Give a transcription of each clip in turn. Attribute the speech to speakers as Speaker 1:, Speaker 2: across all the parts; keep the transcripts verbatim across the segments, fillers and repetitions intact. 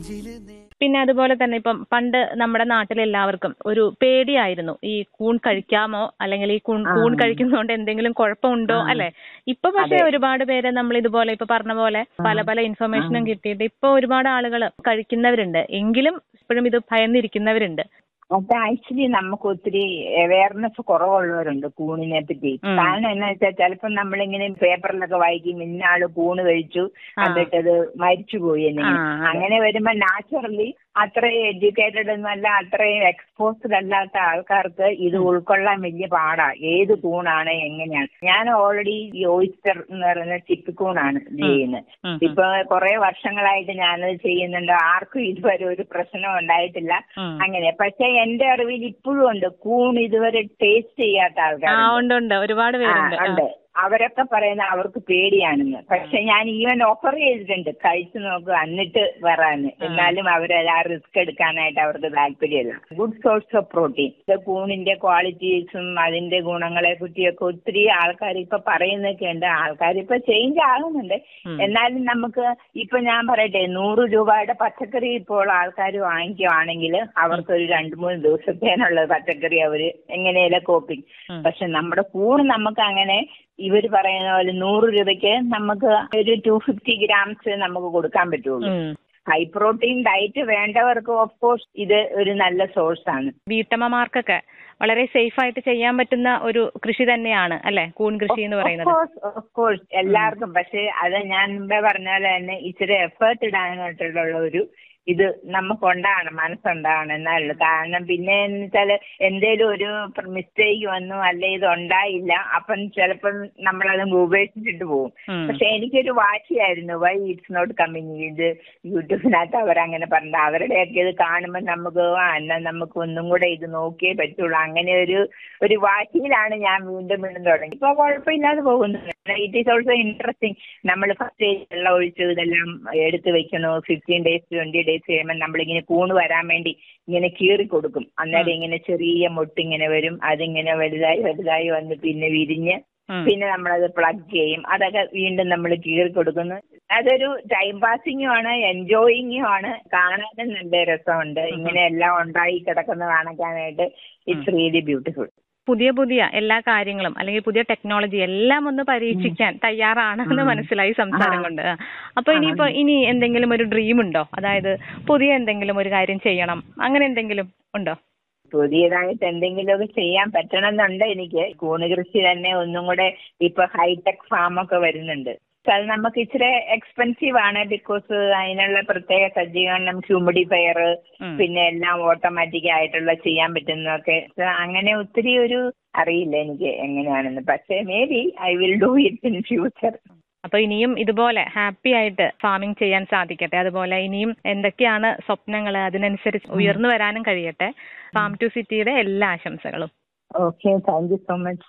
Speaker 1: പിന്നെ അതുപോലെ തന്നെ ഇപ്പം പണ്ട് നമ്മുടെ നാട്ടിലെല്ലാവർക്കും ഒരു പേടിയായിരുന്നു, ഈ കൂൺ കഴിക്കാമോ, അല്ലെങ്കിൽ ഈ കൂൺ കൂൺ കഴിക്കുന്നതുകൊണ്ട് എന്തെങ്കിലും കുഴപ്പമുണ്ടോ, അല്ലെ? ഇപ്പൊ പക്ഷെ ഒരുപാട് പേര് നമ്മൾ ഇതുപോലെ ഇപ്പൊ പറഞ്ഞ പോലെ പല പല ഇൻഫർമേഷനും കിട്ടിയിട്ട് ഇപ്പൊ ഒരുപാട് ആളുകൾ കഴിക്കുന്നവരുണ്ട്. എങ്കിലും ഇപ്പോഴും ഇത് ഭയന്നിരിക്കുന്നവരുണ്ട്.
Speaker 2: അത് ആക്ച്വലി നമുക്ക് ഒത്തിരി അവയർനെസ് കുറവുള്ളവരുണ്ട് കൂണിനെ പറ്റി. കാരണം എന്നാ വെച്ചാൽ ചിലപ്പോൾ നമ്മളിങ്ങനെ പേപ്പറിലൊക്കെ വായിക്കും ഇന്ന ആള് കൂണ് കഴിച്ചു എന്നിട്ടത് മരിച്ചുപോയി എന്നെങ്കിലും. അങ്ങനെ വരുമ്പോ നാച്ചുറലി അത്രയും എഡ്യൂക്കേറ്റഡ് ഒന്നുമല്ല, അത്രയും എക്സ്പോസ്ഡ് അല്ലാത്ത ആൾക്കാർക്ക് ഇത് ഉൾക്കൊള്ളാൻ വലിയ പാടാ. ഏത് കൂണാണ് എങ്ങനെയാണ്. ഞാൻ ഓൾറെഡി ഈ ഓയിസ്റ്റർ എന്ന് പറയുന്ന ചിപ്പിക്കൂണാണ് ചെയ്യുന്നത്. ഇപ്പൊ കുറെ വർഷങ്ങളായിട്ട് ഞാനത് ചെയ്യുന്നുണ്ട്. ആർക്കും ഇതുവരെ ഒരു പ്രശ്നം ഉണ്ടായിട്ടില്ല. അങ്ങനെ പക്ഷെ എന്റെ അറിവിൽ ഇപ്പോഴും ഉണ്ട് കൂൺ ഇതുവരെ ടേസ്റ്റ് ചെയ്യാത്ത ആൾക്കാരുണ്ട്.
Speaker 1: ഒരുപാട്
Speaker 2: ഉണ്ട്. അവരൊക്കെ പറയുന്ന അവർക്ക് പേടിയാണെന്ന്. പക്ഷെ ഞാൻ ഈവൻ ഓഫർ ചെയ്തിട്ടുണ്ട് കഴിച്ചു നോക്കുക എന്നിട്ട് വരാന്. എന്നാലും അവർ ആ റിസ്ക് എടുക്കാനായിട്ട് അവർക്ക് താല്പര്യമില്ല. Good source of protein. കൂണിന്റെ ക്വാളിറ്റീസും അതിന്റെ ഗുണങ്ങളെ പറ്റിയൊക്കെ ഒത്തിരി ആൾക്കാർ ഇപ്പൊ പറയുന്നൊക്കെ ഉണ്ട്. ആൾക്കാർ ഇപ്പൊ ചേഞ്ച് ആകുന്നുണ്ട്. എന്നാലും നമുക്ക് ഇപ്പൊ ഞാൻ പറയട്ടെ, നൂറ് രൂപയുടെ പച്ചക്കറി ഇപ്പോൾ ആൾക്കാർ വാങ്ങിക്കുവാണെങ്കിൽ അവർക്കൊരു രണ്ടു മൂന്ന് ദിവസത്തേനുള്ള പച്ചക്കറി അവര് എങ്ങനെയല്ല കോപ്പിങ്. പക്ഷെ നമ്മുടെ കൂൺ നമുക്ക് അങ്ങനെ ഇവര് പറയുന്ന പോലെ നൂറ് രൂപയ്ക്ക് നമുക്ക് ഒരു ടു ഫിഫ്റ്റി ഗ്രാംസ് നമുക്ക് കൊടുക്കാൻ പറ്റുള്ളൂ. ഹൈ പ്രോട്ടീൻ ഡയറ്റ് വേണ്ടവർക്ക് ഓഫ് കോഴ്സ് ഇത് ഒരു നല്ല സോഴ്സ് ആണ്.
Speaker 1: വീട്ടമ്മമാർക്കൊക്കെ വളരെ സേഫ് ആയിട്ട് ചെയ്യാൻ പറ്റുന്ന ഒരു കൃഷി തന്നെയാണ് അല്ലെ കൂൺ കൃഷി എന്ന് പറയുന്നത്.
Speaker 2: ഓഫ് കോഴ്സ് എല്ലാവർക്കും. പക്ഷെ അത് ഞാൻ മുമ്പേ പറഞ്ഞ പോലെ തന്നെ ഇച്ചിരി എഫേർട്ട് ഇടാനായിട്ടുള്ള ഒരു ഇത് നമുക്കുണ്ടാകണം, മനസ്സുണ്ടാകണം എന്നാലുള്ളൂ. കാരണം പിന്നെ എന്ന് വെച്ചാല് എന്തേലും ഒരു മിസ്റ്റേക്ക് വന്നു അല്ലെ ഇത് ഉണ്ടായില്ല, അപ്പം ചിലപ്പം നമ്മളത് ഉപേക്ഷിച്ചിട്ട് പോകും. പക്ഷെ എനിക്കൊരു വാശിയായിരുന്നു വൈ ഇറ്റ്സ് നോട്ട് കമ്മിങ്. ഇത് യൂട്യൂബിനകത്ത് അവരങ്ങനെ പറഞ്ഞ അവരുടെയൊക്കെ ഇത് കാണുമ്പോൾ നമുക്ക് ആ എന്നാൽ നമുക്ക് ഒന്നും കൂടെ ഇത് നോക്കിയേ പറ്റുള്ളൂ. അങ്ങനെ ഒരു ഒരു വാശിയിലാണ് ഞാൻ വീണ്ടും വീണ്ടും തുടങ്ങി. ഇപ്പൊ കുഴപ്പമില്ലാതെ പോകുന്നു. It is also interesting. നമ്മൾ ഫസ്റ്റ് വെള്ളം ഒഴിച്ചു ഇതെല്ലാം എടുത്ത് വെക്കണു. ഫിഫ്റ്റീൻ ഡേയ്സ് ട്വന്റി ഡേയ്സ് കഴിയുമ്പോൾ നമ്മളിങ്ങനെ കൂണ് വരാൻ വേണ്ടി ഇങ്ങനെ കീറി കൊടുക്കും. അന്നേരം ഇങ്ങനെ ചെറിയ മൊട്ടിങ്ങനെ വരും. അതിങ്ങനെ വലുതായി വലുതായി വന്ന് പിന്നെ വിരിഞ്ഞ് പിന്നെ നമ്മളത് പ്ലഗ് ചെയ്യും. അതൊക്കെ വീണ്ടും നമ്മൾ കീറി കൊടുക്കുന്നു. അതൊരു ടൈം പാസിങ്ങും ആണ്, എൻജോയിങ്ങും ആണ്. കാണാനും നല്ല രസമുണ്ട്. ഇങ്ങനെ എല്ലാം ഉണ്ടായി കിടക്കുന്നത് കാണിക്കാനായിട്ട്. It's really beautiful.
Speaker 1: പുതിയ പുതിയ എല്ലാ കാര്യങ്ങളും അല്ലെങ്കിൽ പുതിയ ടെക്നോളജി എല്ലാം ഒന്ന് പരീക്ഷിക്കാൻ തയ്യാറാണെന്ന് മനസ്സിലായി സംസാരം കൊണ്ട്. അപ്പൊ ഇനിയിപ്പോ ഇനി എന്തെങ്കിലും ഒരു ഡ്രീം ഉണ്ടോ? അതായത് പുതിയ എന്തെങ്കിലും ഒരു കാര്യം ചെയ്യണം, അങ്ങനെ എന്തെങ്കിലും ഉണ്ടോ?
Speaker 2: പുതിയതായിട്ട് എന്തെങ്കിലുമൊക്കെ ചെയ്യാൻ പറ്റണമെന്നുണ്ട് എനിക്ക്. കൂണ് കൃഷി തന്നെ ഒന്നും കൂടെ ഇപ്പൊ ഹൈടെക് ഫാമൊക്കെ വരുന്നുണ്ട്. അത് നമുക്ക് ഇച്ചിരി എക്സ്പെൻസീവ് ആണ്. ബിക്കോസ് അതിനുള്ള പ്രത്യേക സജ്ജീകരണം, ഹ്യൂമിഡിഫയർ, പിന്നെ എല്ലാം ഓട്ടോമാറ്റിക് ആയിട്ടുള്ള ചെയ്യാൻ പറ്റുന്നതൊക്കെ. അങ്ങനെ ഒത്തിരി ഒരു അറിയില്ല എനിക്ക് എങ്ങനെയാണെന്ന്. പക്ഷേ may be I will do it in future.
Speaker 1: അപ്പൊ ഇനിയും ഇതുപോലെ ഹാപ്പി ആയിട്ട് ഫാമിംഗ് ചെയ്യാൻ സാധിക്കട്ടെ. അതുപോലെ ഇനിയും എന്തൊക്കെയാണ് സ്വപ്നങ്ങൾ അതിനനുസരിച്ച് ഉയർന്നു വരാനും കഴിയട്ടെ. ഫാം ടു സിറ്റിയുടെ എല്ലാ ആശംസകളും.
Speaker 2: Okay, thank you so much.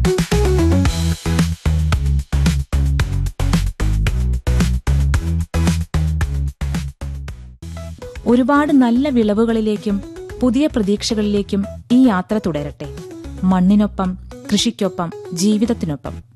Speaker 3: ഒരുപാട് നല്ല വിളവുകളിലേക്കും പുതിയ പ്രതീക്ഷകളിലേക്കും ഈ യാത്ര തുടരട്ടെ. മണ്ണിനൊപ്പം, കൃഷിക്കൊപ്പം, ജീവിതത്തിനൊപ്പം.